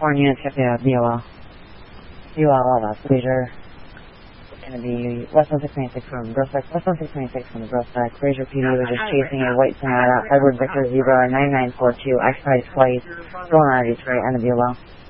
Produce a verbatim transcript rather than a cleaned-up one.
four units, kept the B O L. B O L, uh, leisure. Going to be West one six nine six from Grossbeck, West one six nine six from the Grossbeck. Fraser P D was just chasing a white Sonata, Edward Victor Zebra nine nine four two, occupied twice, going out of Detroit on the B O L.